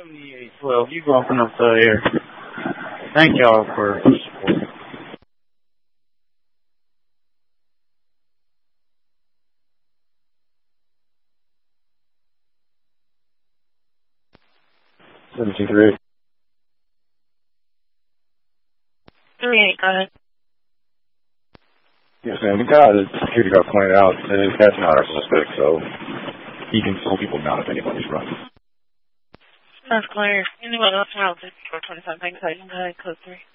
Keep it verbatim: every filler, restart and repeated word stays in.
seventy-eight twelve, you go open up the air. Thank y'all for support. seventeen three eight. three eight, go ahead. Yes, ma'am. The guy, the security guard pointed out that that's not our suspect, so he can pull people down if anybody's running. That's clear. Anyone else around fifty-four twenty-five, thanks, I can go ahead, code three.